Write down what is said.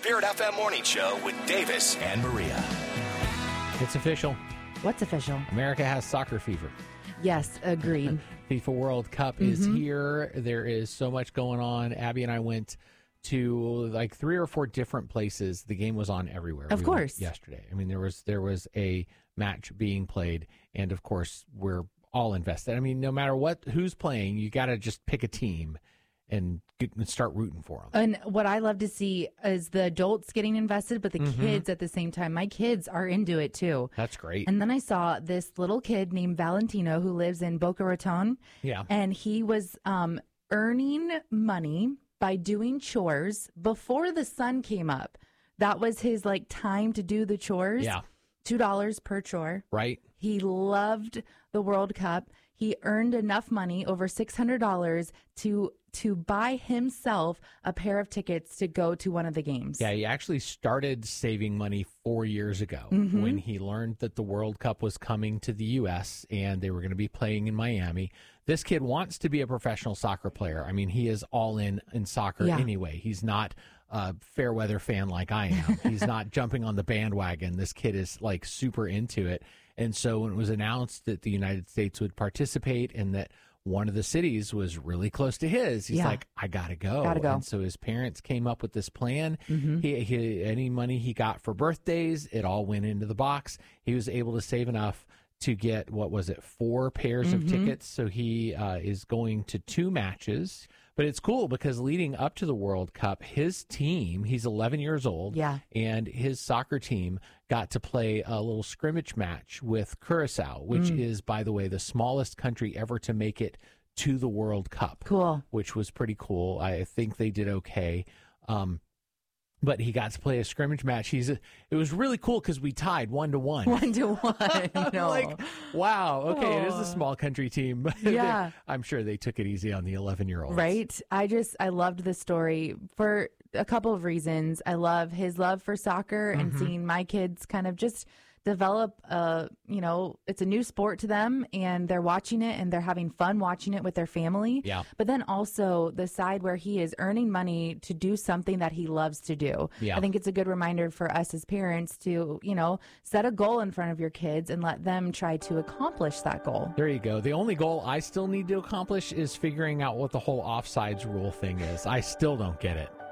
Spirit FM Morning Show with Davis and Maria. It's official. What's official? America has soccer fever. Yes, agreed. FIFA World Cup is here. There is so much going on. Abby and I went to like 3 or 4 different places. The game was on everywhere. Of course. Yesterday. I mean, there was a match being played, and of course, we're all invested. I mean, no matter who's playing, you got to just pick a team and start rooting for them. And what I love to see is the adults getting invested, but the kids at the same time. My kids are into it too. That's great. And then I saw this little kid named Valentino who lives in Boca Raton. Yeah. And he was earning money by doing chores before the sun came up. That was his time to do the chores. Yeah. $2 per chore. Right. He loved the World Cup. He earned enough money, over $600, to buy himself a pair of tickets to go to one of the games. Yeah, he actually started saving money 4 years ago when he learned that the World Cup was coming to the U.S. and they were going to be playing in Miami. This kid wants to be a professional soccer player. I mean, he is all in soccer anyway. He's not a fair weather fan like I am. He's not jumping on the bandwagon. This kid is super into it. And so when it was announced that the United States would participate and that one of the cities was really close to his, he's like, I gotta go. And so his parents came up with this plan. He any money he got for birthdays, it all went into the box. He was able to save enough to get, 4 pairs of tickets. So he is going to 2 matches. But it's cool because leading up to the World Cup, his team, he's 11 years old, and his soccer team got to play a little scrimmage match with Curacao, which is, by the way, the smallest country ever to make it to the World Cup. Cool. Which was pretty cool. I think they did okay. But he got to play a scrimmage match. It was really cool because we tied 1-1. 1-1. No. Wow. Okay, it is a small country team. But Yeah. I'm sure they took it easy on the 11-year-olds. Right. I loved this story for a couple of reasons. I love his love for soccer and seeing my kids kind of just develop it's a new sport to them and they're watching it and they're having fun watching it with their family. Yeah. But then also the side where he is earning money to do something that he loves to do. Yeah. I think it's a good reminder for us as parents to, set a goal in front of your kids and let them try to accomplish that goal. There you go. The only goal I still need to accomplish is figuring out what the whole offsides rule thing is. I still don't get it.